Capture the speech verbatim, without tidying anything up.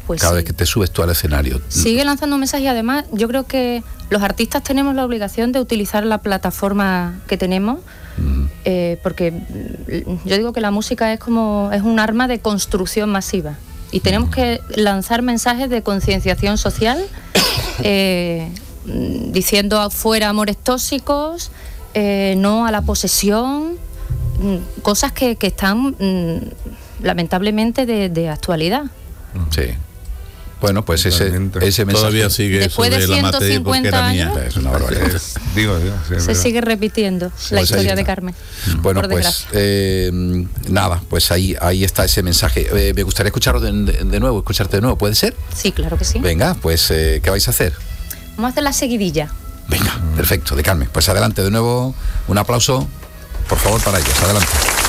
Pues cada sí. vez que te subes tú al escenario. Sigue lanzando mensajes y además yo creo que los artistas tenemos la obligación de utilizar la plataforma que tenemos, mm. eh, porque yo digo que la música es como es un arma de construcción masiva y tenemos mm. que lanzar mensajes de concienciación social, eh, diciendo fuera amores tóxicos, eh, no a la posesión, cosas que, que están lamentablemente de, de actualidad. Sí. Bueno, pues ese, ese mensaje todavía sigue. Después eso de de la ciento cincuenta años es una barbaridad. Es, digo, digo, sí, se verdad. sigue repitiendo sí, la pues historia de Carmen. Bueno, pues eh, nada, pues ahí ahí está ese mensaje. Eh, me gustaría escucharlo de, de, de nuevo, escucharte de nuevo, ¿puede ser? Sí, claro que sí. Venga, pues eh, ¿qué vais a hacer? Vamos a hacer la seguidilla. Venga, perfecto, de Carmen. Pues adelante, de nuevo, un aplauso, por favor, para ellos. Adelante.